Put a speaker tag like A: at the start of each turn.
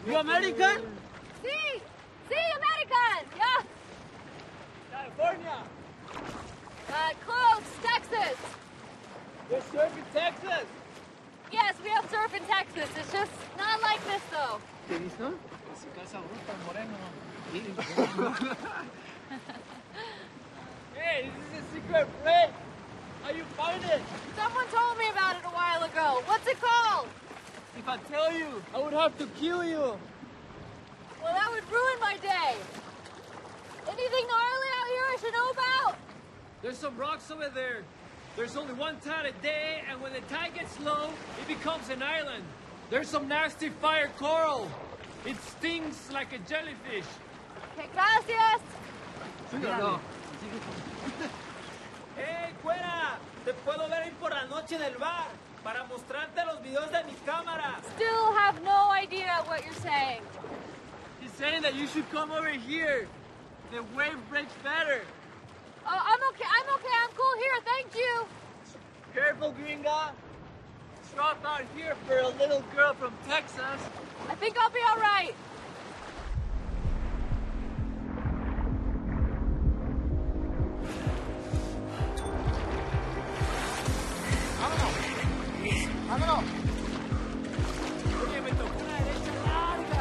A: You American?
B: Sí, sí, American. Yeah.
A: California.
B: Close, Texas.
A: There's surf in Texas.
B: Yes, we have surf in Texas. It's just not like this though.
A: ¿Qué hizo? Se casa bruto, moreno. Hey, this is a secret place. How you find it?
B: Someone told me about it a while ago. What's it called?
A: If I tell you, I would have to kill you.
B: Well, that would ruin my day. Anything gnarly out here I should know about?
A: There's some rocks over there. There's only one tide a day, and when the tide gets low, it becomes an island. There's some nasty fire coral. It stings like a jellyfish.
B: Okay, gracias.
A: No. ¡Hey, Cuera! Te puedo ver ir por la noche en el bar para mostrarte los videos de mi cámara.
B: Still have no idea what you're saying.
A: He's saying that you should come over here. The wave breaks better.
B: I'm okay. I'm cool here. Thank you.
A: Careful, gringa. It's rough out here for a little girl from Texas.
B: I think I'll be all right.